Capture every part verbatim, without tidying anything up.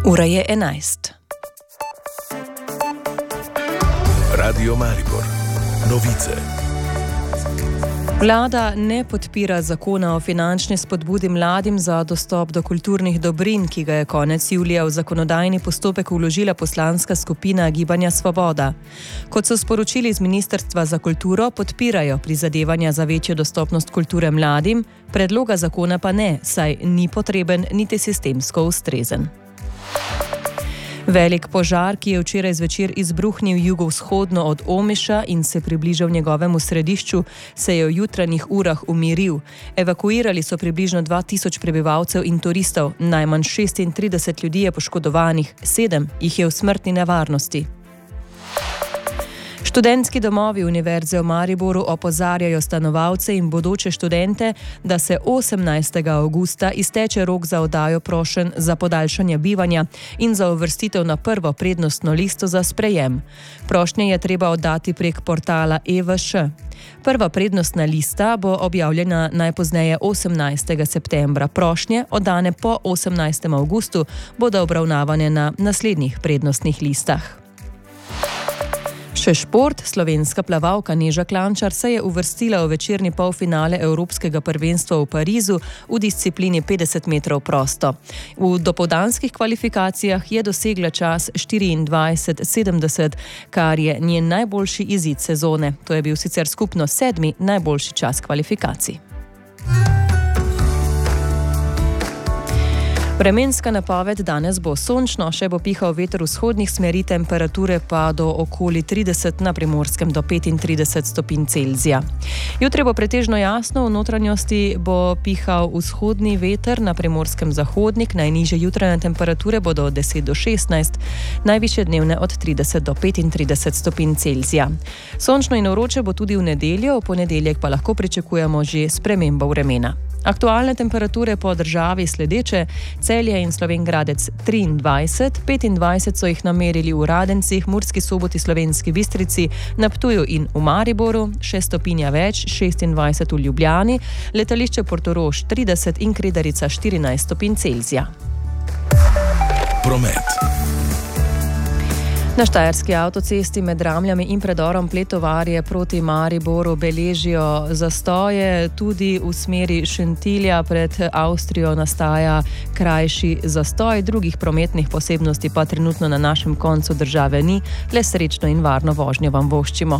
Ura je enajst. Radio Maribor. Novice. Vlada ne podpira zakona o finančni spodbudi mladim za dostop do kulturnih dobrin, ki ga je konec julija v zakonodajni postopek vložila poslanska skupina Gibanja Svoboda. Kot so sporočili iz Ministrstva za kulturo, podpirajo prizadevanja za večjo dostopnost kulture mladim, predloga zakona pa ne, saj ni potreben niti sistemsko ustrezen. Velik požar, ki je včeraj zvečer izbruhnil jugovzhodno od Omiša in se približal njegovemu središču, se je v jutranjih urah umiril. Evakuirali so približno dva tisoč prebivalcev in turistov, najmanj šestintrideset ljudi je poškodovanih, sedem jih je v smrtni nevarnosti. Študentski domovi Univerze v Mariboru opozarjajo stanovalce in bodoče študente, da se osemnajstega avgusta izteče rok za oddajo prošenj za podaljšanje bivanja in za uvrstitev na prvo prednostno listo za sprejem. Prošnje je treba oddati prek portala E V Š. Prva prednostna lista bo objavljena najpozneje osemnajstega septembra. Prošnje, oddane po osemnajstem avgustu, bodo obravnavane na naslednjih prednostnih listah. Še šport. Slovenska plavalka Neža Klančar se je uvrstila v večerni polfinale Evropskega prvenstva v Parizu v disciplini petdeset metrov prosto. V dopoldanskih kvalifikacijah je dosegla čas štiriindvajset sedemdeset, kar je njen najboljši izid sezone. To je bil sicer skupno sedmi najboljši čas kvalifikacij. Vremenska napoved: danes bo sončno, še bo pihal veter vzhodnih smeri, temperature pa do okoli trideset, na Primorskem do petintrideset stopinj Celzija. Jutri bo pretežno jasno, v notranjosti bo pihal vzhodni veter, na Primorskem zahodnik, najnižje jutranje temperature bodo od deset do šestnajst, najvišje dnevne od trideset do petintrideset stopinj Celzija. Sončno in vroče bo tudi v nedeljo, v ponedeljek pa lahko pričakujemo že spremembo vremena. Aktualne temperature po državi sledeče: Celje in Slovenj Gradec triindvajset, petindvajset so jih namerili v Radencih, Murski Soboti, Slovenski Bistrici, na Ptuju in v Mariboru, še stopinja več, šestindvajset v Ljubljani, letališče Portorož trideset in Kredarica štirinajst stopinj Celzija. Promet. Na štajerski avtocesti med Ramljami in predorom Pletovarje proti Mariboru beležijo zastoje, tudi v smeri Šentilja pred Avstrijo nastaja krajši zastoj, drugih prometnih posebnosti pa trenutno na našem koncu države ni, le srečno in varno vožnjo vam voščimo.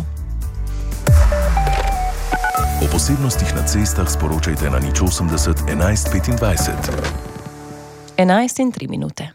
O posebnostih na cestah sporočajte na nič osemdeset enajst petindvajset. enajst in tri minute.